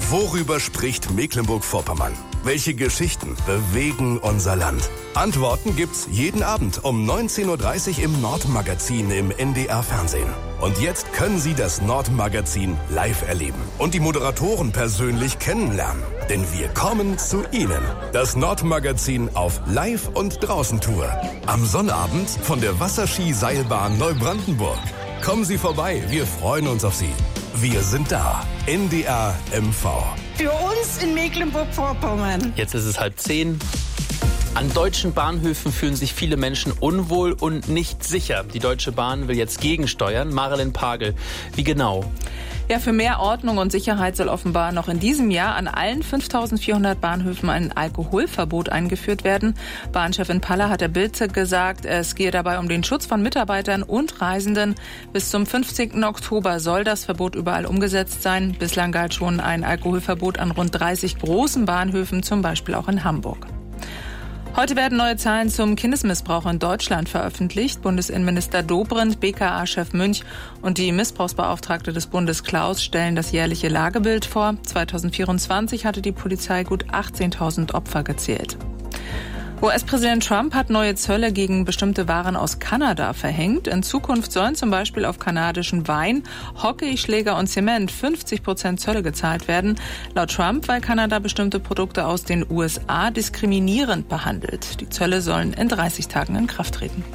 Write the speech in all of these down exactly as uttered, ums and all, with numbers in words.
Worüber spricht Mecklenburg-Vorpommern? Welche Geschichten bewegen unser Land? Antworten gibt's jeden Abend um neunzehn Uhr dreißig im Nordmagazin im N D R Fernsehen. Und jetzt können Sie das Nordmagazin live erleben und die Moderatoren persönlich kennenlernen. Denn wir kommen zu Ihnen. Das Nordmagazin auf Live- und Draußentour. Am Sonnabend von der Wasserski-Seilbahn Neubrandenburg. Kommen Sie vorbei, wir freuen uns auf Sie. Wir sind da. N D R M V. Für uns in Mecklenburg-Vorpommern. Jetzt ist es halb zehn. An deutschen Bahnhöfen fühlen sich viele Menschen unwohl und nicht sicher. Die Deutsche Bahn will jetzt gegensteuern. Marilyn Pagel, wie genau? Ja, für mehr Ordnung und Sicherheit soll offenbar noch in diesem Jahr an allen fünftausendvierhundert Bahnhöfen ein Alkoholverbot eingeführt werden. Bahnchefin Paller hat der Bild gesagt, es gehe dabei um den Schutz von Mitarbeitern und Reisenden. Bis zum fünfzehnten Oktober soll das Verbot überall umgesetzt sein. Bislang galt schon ein Alkoholverbot an rund dreißig großen Bahnhöfen, zum Beispiel auch in Hamburg. Heute werden neue Zahlen zum Kindesmissbrauch in Deutschland veröffentlicht. Bundesinnenminister Dobrindt, B K A-Chef Münch und die Missbrauchsbeauftragte des Bundes Klaus stellen das jährliche Lagebild vor. zweitausendvierundzwanzig hatte die Polizei gut achtzehntausend Opfer gezählt. U S-Präsident Trump hat neue Zölle gegen bestimmte Waren aus Kanada verhängt. In Zukunft sollen zum Beispiel auf kanadischen Wein, Hockeyschläger und Zement fünfzig Prozent Zölle gezahlt werden. Laut Trump, weil Kanada bestimmte Produkte aus den U S A diskriminierend behandelt. Die Zölle sollen in dreißig Tagen in Kraft treten.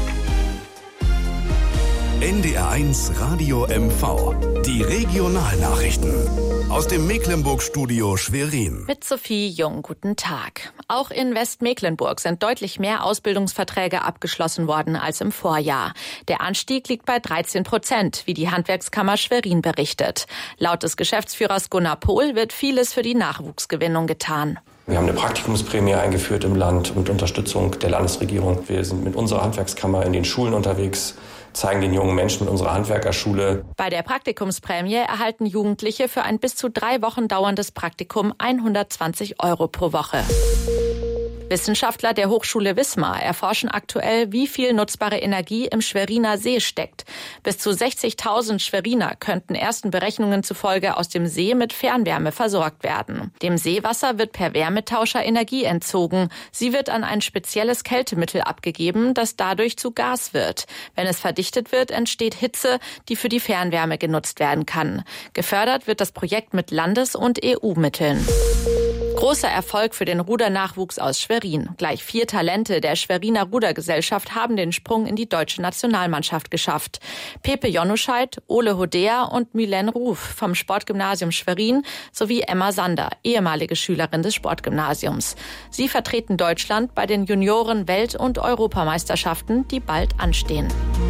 N D R eins Radio M V. Die Regionalnachrichten. Aus dem Mecklenburg-Studio Schwerin. Mit Sophie Jung, guten Tag. Auch in Westmecklenburg sind deutlich mehr Ausbildungsverträge abgeschlossen worden als im Vorjahr. Der Anstieg liegt bei dreizehn Prozent, wie die Handwerkskammer Schwerin berichtet. Laut des Geschäftsführers Gunnar Pohl wird vieles für die Nachwuchsgewinnung getan. Wir haben eine Praktikumsprämie eingeführt im Land mit Unterstützung der Landesregierung. Wir sind mit unserer Handwerkskammer in den Schulen unterwegs, zeigen den jungen Menschen unsere Handwerkerschule. Bei der Praktikumsprämie erhalten Jugendliche für ein bis zu drei Wochen dauerndes Praktikum hundertzwanzig Euro pro Woche. Wissenschaftler der Hochschule Wismar erforschen aktuell, wie viel nutzbare Energie im Schweriner See steckt. Bis zu sechzigtausend Schweriner könnten ersten Berechnungen zufolge aus dem See mit Fernwärme versorgt werden. Dem Seewasser wird per Wärmetauscher Energie entzogen. Sie wird an ein spezielles Kältemittel abgegeben, das dadurch zu Gas wird. Wenn es verdichtet wird, entsteht Hitze, die für die Fernwärme genutzt werden kann. Gefördert wird das Projekt mit Landes- und E U-Mitteln. Großer Erfolg für den Rudernachwuchs aus Schwerin. Gleich vier Talente der Schweriner Rudergesellschaft haben den Sprung in die deutsche Nationalmannschaft geschafft. Pepe Jonuscheid, Ole Hodea und Milen Ruf vom Sportgymnasium Schwerin sowie Emma Sander, ehemalige Schülerin des Sportgymnasiums. Sie vertreten Deutschland bei den Junioren-, Welt- und Europameisterschaften, die bald anstehen.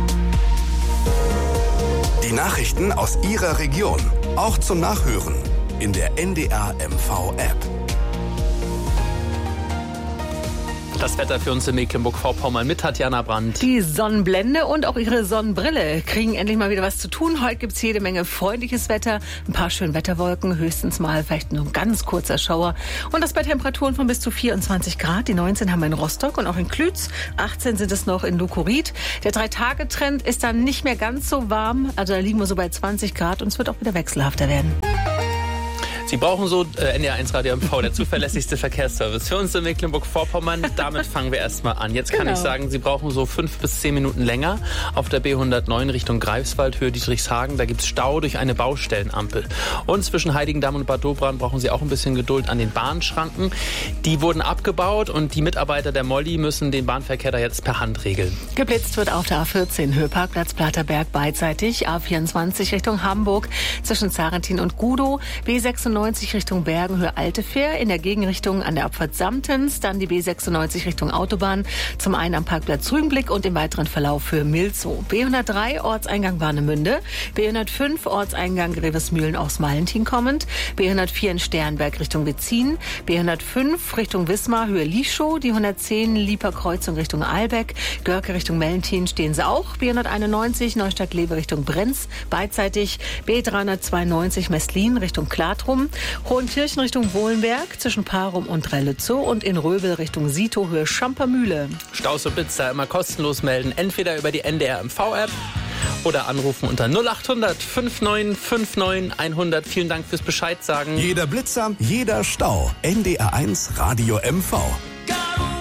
Die Nachrichten aus Ihrer Region, auch zum Nachhören in der N D R M V-App. Das Wetter für uns in Mecklenburg-Vorpommern mit Tatjana Brandt. Die Sonnenblende und auch ihre Sonnenbrille kriegen endlich mal wieder was zu tun. Heute gibt es jede Menge freundliches Wetter, ein paar schöne Wetterwolken, höchstens mal vielleicht nur ein ganz kurzer Schauer. Und das bei Temperaturen von bis zu vierundzwanzig Grad. Die neunzehn haben wir in Rostock und auch in Klütz. achtzehn sind es noch in Lukorit. Der Drei-Tage-Trend ist dann nicht mehr ganz so warm. Also da liegen wir so bei zwanzig Grad und es wird auch wieder wechselhafter werden. Sie brauchen so äh, N D R eins Radio M V, der zuverlässigste Verkehrsservice für uns in Mecklenburg-Vorpommern. Damit fangen wir erstmal an. Jetzt kann genau. ich sagen, Sie brauchen so fünf bis zehn Minuten länger auf der B hundertneun Richtung Greifswald, Höhe Dietrichshagen. Da gibt es Stau durch eine Baustellenampel. Und zwischen Heiligendamm und Bad Doberan brauchen Sie auch ein bisschen Geduld an den Bahnschranken. Die wurden abgebaut und die Mitarbeiter der Molly müssen den Bahnverkehr da jetzt per Hand regeln. Geblitzt wird auf der A vierzehn, Höheparkplatz Platerberg beidseitig. A vierundzwanzig Richtung Hamburg zwischen Zarentin und Gudow. B sechsundneunzig Richtung Bergen, Höhe Altefähr. In der Gegenrichtung an der Abfahrt Samtens. Dann die B sechsundneunzig Richtung Autobahn. Zum einen am Parkplatz Rügenblick und im weiteren Verlauf für Milzow. B hundertdrei Ortseingang Warnemünde. B hundertfünf Ortseingang Grevesmühlen aus Malentin kommend. B hundertvier in Sternberg Richtung Wetzin. B hundertfünf Richtung Wismar, Höhe Lieschow. Die hundertzehn Lieper Kreuzung Richtung Albeck. Görke Richtung Mellentin stehen sie auch. B hunderteinundneunzig Neustadt-Lewe Richtung Brenz. Beidseitig. B dreihundertzweiundneunzig Mestlin Richtung Klatrum. Hohenkirchen Richtung Wohlenberg zwischen Parum und Drellitzow und in Röbel Richtung Sito, Höhe Schampermühle. Staus und Blitz da immer kostenlos melden, entweder über die N D R M V-App oder anrufen unter null acht hundert neunundfünfzig neunundfünfzig hundert. Vielen Dank fürs Bescheid sagen. Jeder Blitzer, jeder Stau. N D R eins Radio M V.